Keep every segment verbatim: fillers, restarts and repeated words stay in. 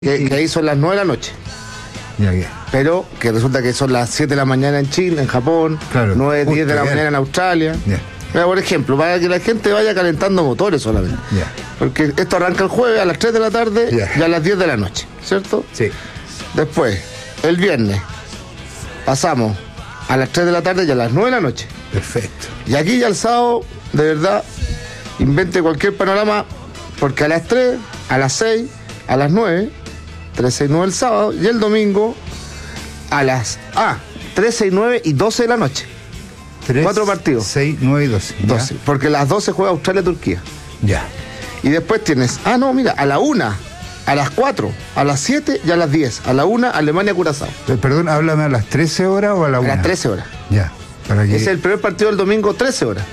Que, que ahí son las nueve de la noche. Ya, ya. Pero que resulta que son las siete de la mañana en Chile, en Japón, Claro, nueve, justo, diez de la ya. mañana en Australia. Ya. Mira, por ejemplo, para que la gente vaya calentando motores solamente. Ya. Porque esto arranca el jueves a las tres de la tarde Ya. y a las diez de la noche, ¿cierto? Sí. Después, el viernes, pasamos a las tres de la tarde y a las nueve de la noche. Perfecto. Y aquí ya el sábado, de verdad, invente cualquier panorama, porque a las tres, a las seis, a las nueve, trece y nueve el sábado, y el domingo a las ah, trece y nueve y doce de la noche. Tres, Cuatro partidos. seis, nueve y doce. Ya. doce, porque a las doce juega Australia-Turquía. Ya. Y después tienes, ah, no, mira, a la una, a las cuatro, a las siete y a las diez. A la una, Alemania-Curazao. Eh, Perdón, háblame a las trece horas o a la A una. las trece horas. Ya. Para que... Ese es el primer partido del domingo, trece horas.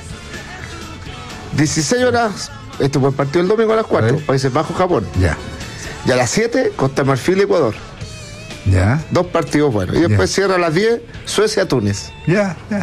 dieciséis horas, este fue el partido del domingo a las cuatro, ver. Países Bajos-Japón. Ya. Y a las siete, Costa Marfil-Ecuador. Ya. Dos partidos buenos. Y después Ya. cierra a las diez, Suecia-Túnez. Ya. Ya.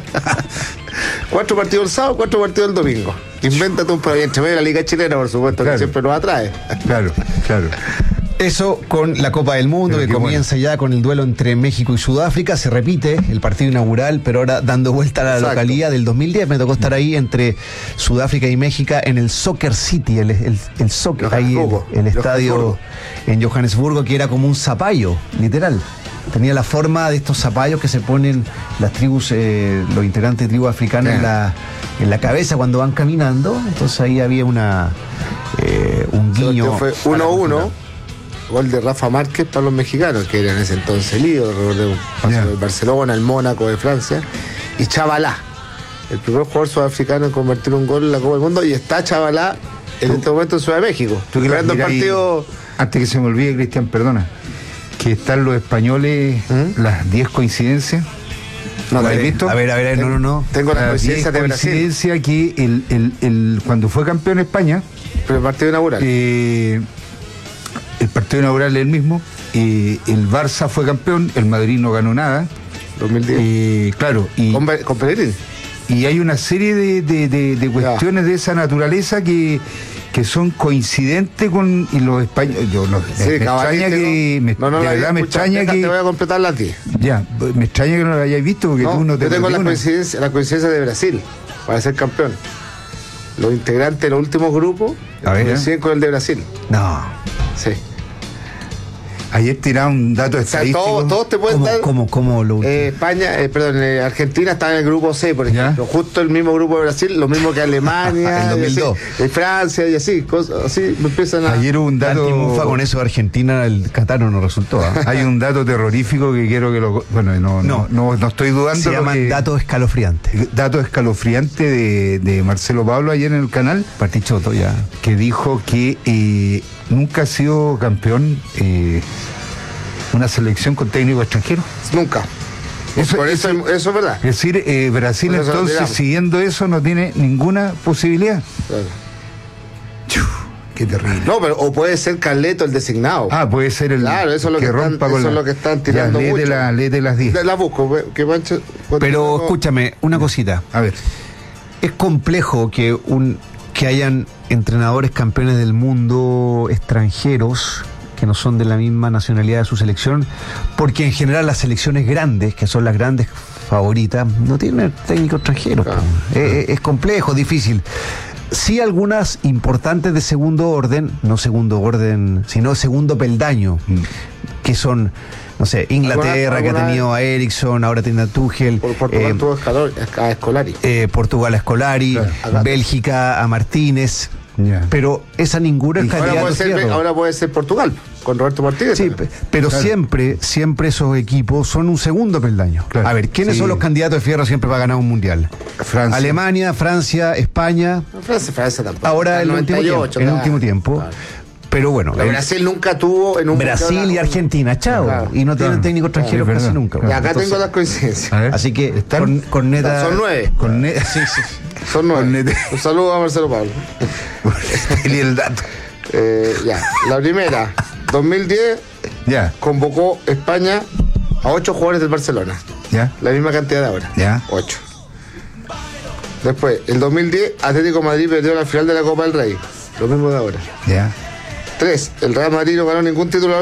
Cuatro partidos el sábado, cuatro partidos el domingo. Invéntate un programa entre medio de la Liga Chilena, por supuesto, Claro. que siempre nos atrae. Claro, claro. Eso con la Copa del Mundo, Pero que qué comienza ya con el duelo entre México y Sudáfrica. Se repite el partido inaugural, pero ahora dando vuelta a la Exacto. localidad del dos mil diez. Me tocó estar ahí entre Sudáfrica y México en el Soccer City, el, el, el soccer, ahí el, Johannesburgo. el estadio Johannesburgo. en Johannesburgo, que era como un zapallo, literal. Tenía la forma de estos zapallos que se ponen las tribus, eh, los integrantes de tribus africanas en la, en la cabeza cuando van caminando. Entonces ahí había una eh, un El guiño. partido fue a la uno a uno. cultura. Gol de Rafa Márquez para los mexicanos, que era en ese entonces el ídolo, recordemos, pasó Ya. del Barcelona, el Mónaco de Francia, y Chavalá, el primer jugador sudafricano en convertir un gol en la Copa del Mundo, y está Chavalá en este momento en Ciudad de México, Tú que la jugando el miras ahí, partido. antes que se me olvide, Cristian, perdona, que están los españoles, ¿Mm? las diez coincidencias. No, ¿Lo a has ver, visto? A ver, a ver, no, no, no. Tengo la Las coincidencia diez de Brasil, coincidencias que el, el, el, cuando fue campeón España, pero el partido inaugural. eh, el partido inaugural es el mismo, eh, el Barça fue campeón, el Madrid no ganó nada. dos mil diez. eh, claro, y, Con, Be- con Pellegrini. y hay una serie de, de- de- de cuestiones de esa naturaleza que, que son coincidentes con y los españoles. Yo no, me, Sí, me cabalístico. extraña que me, No, no, de la verdad me escucha, extraña deja, que te voy a completar las diez. ya, me extraña que no lo hayáis visto porque No, tú no te yo tengo la perdí una. coincidencia, la coincidencia de Brasil para ser campeón. Los integrantes de los últimos grupos A ver, coinciden con el de Brasil. No. Sí. Ayer tiraba un dato O sea, estadístico. todos, todos te pueden ¿Cómo, dar. cómo, cómo lo Eh, España, eh, perdón, eh, Argentina está en el grupo C, por Ya. ejemplo. Justo el mismo grupo de Brasil, lo mismo que Alemania, El dos mil dos. y así, y Francia y así. Cosas, así me empiezan a. Ayer hubo un dato. Antimufa con eso de Argentina, el Qatar no resultó. ¿ah? Hay un dato terrorífico que quiero que lo. Bueno, no, no, No. no, no estoy dudando. Se llaman porque- datos escalofriantes. dato escalofriante de, de Marcelo Pablo ayer en el canal, Partichoto ya. que dijo que eh, nunca ha sido campeón eh, una selección con técnico extranjero. Nunca. Eso- por eso, eso- eso es verdad. Es decir, eh, Brasil Por eso lo entonces, tiramos. siguiendo eso, no tiene ninguna posibilidad. Claro. Chu, qué terrible. No, pero o puede ser Carleto el designado. Ah, puede ser el Claro, eso es lo que están- rompa con eso es la- lo que están Ya, tirando léete mucho. la- léete las diez. La, la busco, ve- que Pancho. Pero escúchame, una cosita. A ver, Es complejo que un que hayan entrenadores campeones del mundo extranjeros que no son de la misma nacionalidad de su selección, porque en general las selecciones grandes, que son las grandes favoritas, no tienen técnicos extranjeros. Claro. po. Es, es complejo, difícil. Sí, algunas importantes de segundo orden, no segundo orden, sino segundo peldaño, que son, no sé, Inglaterra, Alguna- que ha alguna- tenido a Eriksson, ahora tiene a Tuchel. Por Portugal eh, tuvo Escalor- a Escolari. eh, Portugal a Scolari, Claro. Bélgica a Martínez, ya. pero esa ninguna es Ahora candidato puede, ser, fierro. ahora puede ser Portugal, con Roberto Martínez. Sí, pe- pero Claro. siempre, siempre esos equipos son un segundo peldaño. Claro. A ver, ¿quiénes Sí. son los candidatos de fierro siempre para ganar un mundial? Francia. Alemania, Francia, España, Francia, Francia tampoco. ahora Hasta el último noventa y tiempo. ocho, el claro. último tiempo. Claro. Pero bueno, Pero el- Brasil nunca tuvo en un Brasil mundial- y Argentina, chao. Claro. Y no tienen Claro. técnico extranjero Claro, es casi verdad. nunca. Y acá Entonces, tengo las coincidencias. A ver. así que ¿Están? con, con neta. Son nueve. Con ne- Sí, sí. Son nueve. Cornete. Un saludo a Marcelo Pablo. y el dato. Eh, ya, la primera, dos mil diez, Ya, convocó España a ocho jugadores del Barcelona. ya, La misma cantidad de ahora. Ya. Ocho. Después, el dos mil diez, Atlético de Madrid perdió la final de la Copa del Rey. Lo mismo de ahora. ya. Tres, el Real Madrid no ganó ningún título